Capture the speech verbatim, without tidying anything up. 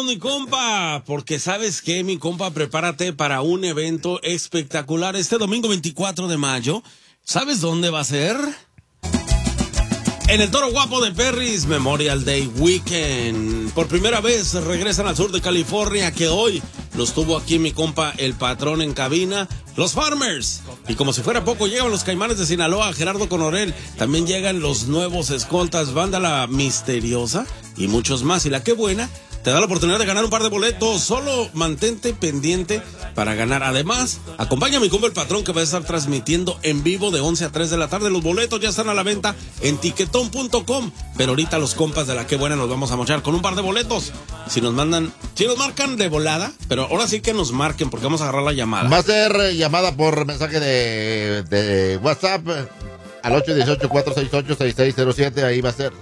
vámonos, mi compa, porque ¿sabes qué, mi compa? Prepárate para un evento espectacular este domingo veinticuatro de mayo. ¿Sabes dónde va a ser? En el Toro Guapo de Perris Memorial Day Weekend. Por primera vez regresan al sur de California, que hoy los tuvo aquí mi compa el patrón en cabina, los Farmers. Y como si fuera poco, llegan los Caimanes de Sinaloa, Gerardo Conorel. También llegan los nuevos escoltas, Banda La Misteriosa y muchos más. Y la Qué Buena te da la oportunidad de ganar un par de boletos. Solo mantente pendiente para ganar. Además, acompaña a mi compa el patrón, que va a estar transmitiendo en vivo de once a tres de la tarde. Los boletos ya están a la venta en tiquetón punto com. Pero ahorita los compas de la Qué Buena nos vamos a mochar con un par de boletos. Si nos mandan, si nos marcan de volada, pero ahora sí que nos marquen, porque vamos a agarrar la llamada. Va a ser eh, llamada por mensaje de, de WhatsApp al ocho uno ocho, cuatro seis ocho, seis seis cero siete. Ahí va a ser.